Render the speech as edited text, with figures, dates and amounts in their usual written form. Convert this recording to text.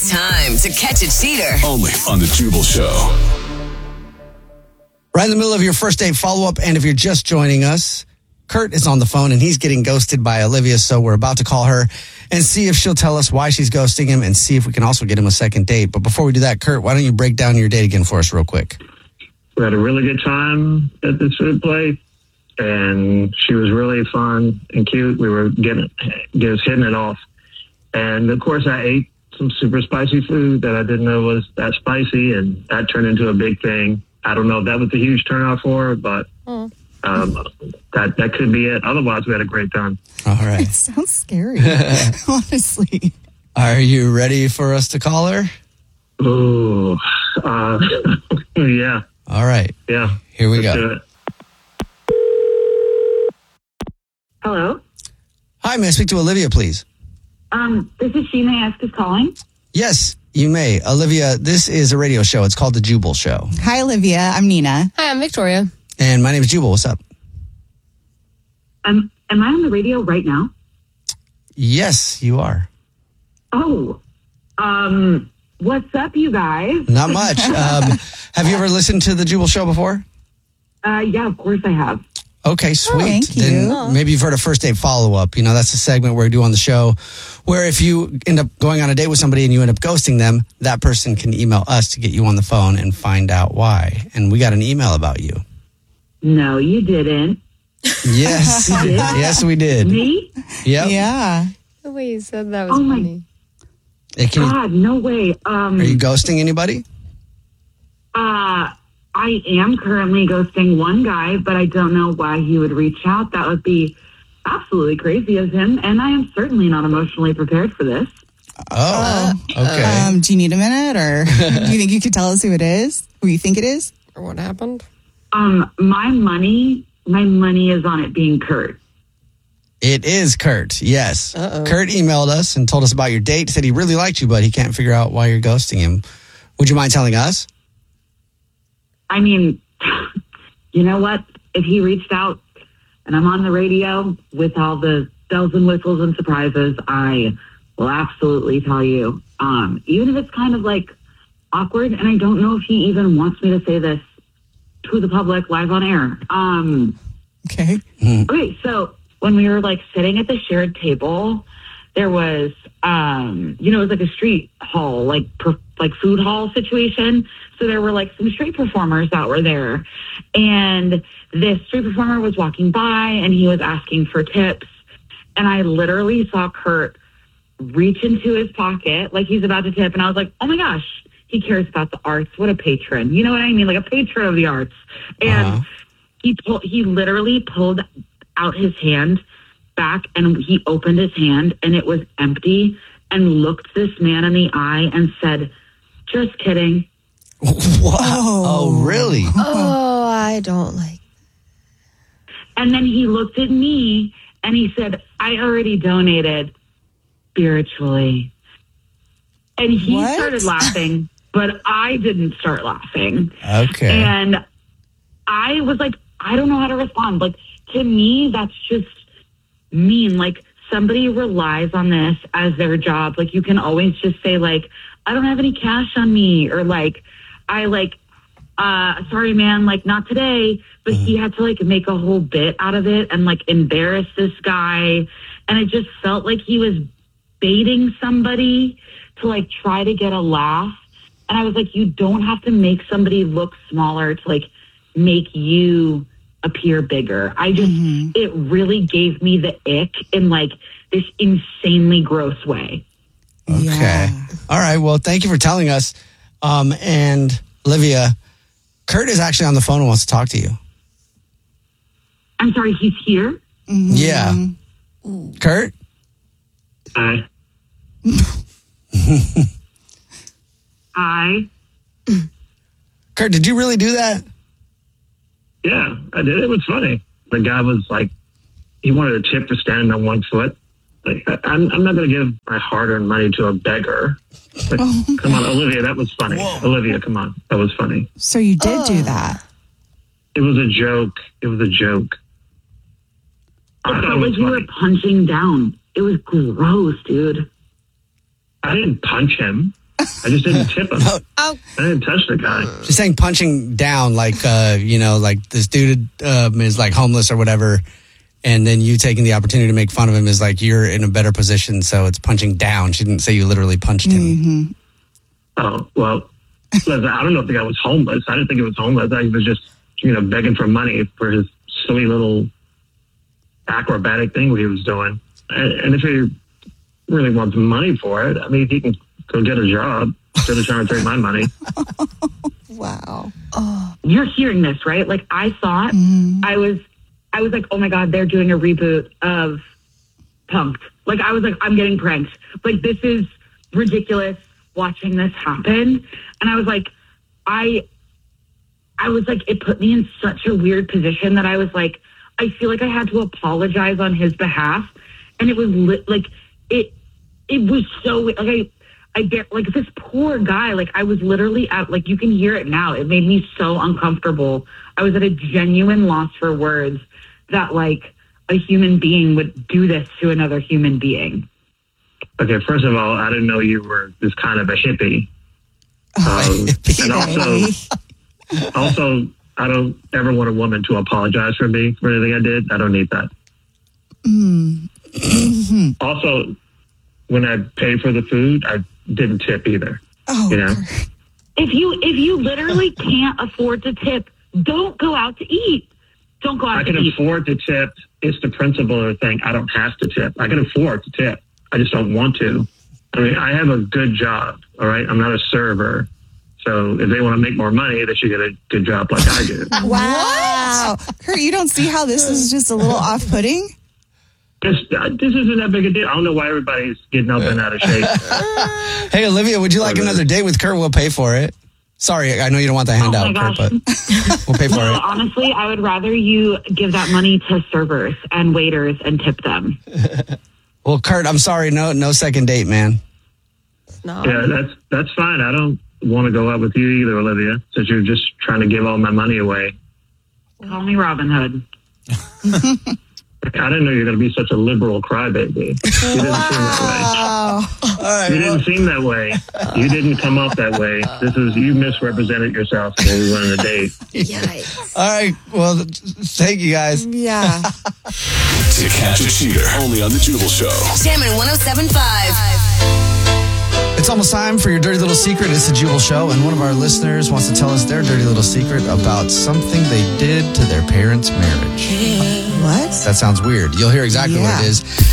time to catch a cheater. Only on The Jubal Show. Right in the middle of your first date follow-up, and if you're just joining us, Kurt is on the phone, and he's getting ghosted by Olivia, so we're about to call her and see if she'll tell us why she's ghosting him and see if we can also get him a second date. But before we do that, Kurt, why don't you break down your date again for us real quick? We had a really good time at this food place, and she was really fun and cute. We were hitting it off. And, of course, I ate some super spicy food that I didn't know was that spicy, and that turned into a big thing. I don't know if that was a huge turnoff for her, but that could be it. Otherwise, we had a great time. All right. It sounds scary, honestly. Are you ready for us to call her? Oh, yeah. All right. Yeah. Here we Let's do go. it. Hello. Hi, may I speak to Olivia, please? This is she. May I ask who's calling? Yes, you may. Olivia, this is a radio show. It's called The Jubal Show. Hi, Olivia. I'm Nina. Hi, I'm Victoria. And my name is Jubal. What's up? Am I on the radio right now? Yes, you are. Oh, what's up, you guys? Not much. Have you ever listened to The Jubal Show before? Yeah, of course I have. Okay, sweet. thank you. Then maybe you've heard a first date follow-up. You know, that's a segment where we do on the show where if you end up going on a date with somebody and you end up ghosting them, that person can email us to get you on the phone and find out why. And we got an email about you. No, you didn't. Yes. Yes, we did. Me? Yep. Yeah. The way you said that was Oh, my funny. Hey, God, no way. are you ghosting anybody? I am currently ghosting one guy, but I don't know why he would reach out. That would be absolutely crazy of him, and I am certainly not emotionally prepared for this. Oh, okay. Do you need a minute, or do you think you could tell us who it is? Who you think it is? Or what happened? My money is on it being Kurt. It is Kurt, yes. Uh-oh. Kurt emailed us and told us about your date, said he really liked you, but he can't figure out why you're ghosting him. Would you mind telling us? I mean, you know what? If he reached out and I'm on the radio with all the bells and whistles and surprises, I will absolutely tell you. Even if it's kind of like awkward, and I don't know if he even wants me to say this to the public live on air. Okay. Okay, so when we were like sitting at the shared table, there was, it was like a street hall, like food hall situation. So there were like some street performers that were there, and this street performer was walking by and he was asking for tips. And I literally saw Kurt reach into his pocket like he's about to tip. And I was like, oh my gosh, he cares about the arts. What a patron. You know what I mean? Like a patron of the arts. And he literally pulled out his hand back and he opened his hand and it was empty, and looked this man in the eye and said, just kidding. Wow. Oh, really? Oh, I don't like. And then he looked at me and he said, I already donated spiritually. And he What? started laughing, but I didn't start laughing. Okay. And I was like, I don't know how to respond. Like, to me, that's just mean. Like, somebody relies on this as their job. Like, you can always just say, like, I don't have any cash on me, or like, sorry, man, like, not today. But he had to like make a whole bit out of it and like embarrass this guy. And it just felt like he was baiting somebody to like try to get a laugh. And I was like, you don't have to make somebody look smaller to like make you appear bigger. I just, it really gave me the ick in like this insanely gross way. Okay. Yeah. All right. Well, thank you for telling us. And Olivia, Kurt is actually on the phone and wants to talk to you. I'm sorry, he's here? Yeah. Kurt? Hi. Hi. Kurt, did you really do that? Yeah, I did. It was funny. The guy was like, he wanted a tip for standing on one foot. Like, I'm not going to give my hard-earned money to a beggar. Like, come on, Olivia, that was funny. Whoa. Olivia, come on. That was funny. So you did do that. It was a joke. It was a joke. I It thought it felt was like you were funny. punching down. It was gross, dude. I didn't punch him. I just didn't tip him. No. Oh, I didn't touch the guy. She's saying punching down, like, like this dude is like homeless or whatever. And then you taking the opportunity to make fun of him is like you're in a better position. So it's punching down. She didn't say you literally punched him. Oh, well, listen, I don't know if the guy was homeless. I didn't think he was homeless. I thought he was just, begging for money for his silly little acrobatic thing he was doing. And if he really wants money for it, I mean, he can go get a job instead of trying to take my money. Wow. You're hearing this, right? Like, I thought I was like, oh my God, they're doing a reboot of Punk'd. Like, I was like, I'm getting pranked. Like, this is ridiculous watching this happen. And I was like, it put me in such a weird position that I was like, I feel like I had to apologize on his behalf. And it was it was so, like, I get, like, this poor guy, like, I was literally at, like, you can hear it now. It made me so uncomfortable. I was at a genuine loss for words that, like, a human being would do this to another human being. Okay, first of all, I didn't know you were this kind of a hippie. And also, I don't ever want a woman to apologize for me for anything I did. I don't need that. Also, when I paid for the food, I didn't tip either. If you literally can't afford to tip, don't go out to eat. Don't go out to eat. I can afford to tip. It's the principle of the thing. I don't have to tip. I can afford to tip. I just don't want to. I mean, I have a good job, all right? I'm not a server. So if they want to make more money, they should get a good job like I do. Wow. Kurt, you don't see how this is just a little off-putting? This isn't that big a deal. I don't know why everybody's getting up and out of shape. Hey, Olivia, would you like another date with Kurt? We'll pay for it. Sorry, I know you don't want the handout, Kurt, but we'll pay for it. Honestly, I would rather you give that money to servers and waiters and tip them. Well, Kurt, I'm sorry. No second date, man. no. Yeah, that's fine. I don't want to go out with you either, Olivia, since you're just trying to give all my money away. Call me Robin Hood. I didn't know you were going to be such a liberal crybaby. You didn't seem that way. You didn't seem that way. You didn't come off that way. You misrepresented yourself when we went on a date. Yikes. All right. Well, thank you guys. Yeah. To catch a cheater, only on The Jubal Show. Jammin' 107.5. It's almost time for your dirty little secret. It's the Jubal Show, and one of our listeners wants to tell us their dirty little secret about something they did to their parents' marriage. What? That sounds weird. You'll hear exactly what it is